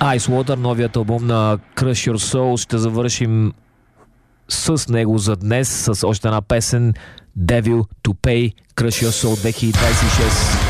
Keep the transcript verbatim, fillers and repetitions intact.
Ice Water, новият албум на Crush Your Soul. Ще завършим с него за днес с още една песен, Devil to Pay, Crush Your Soul две хиляди двадесет и шест.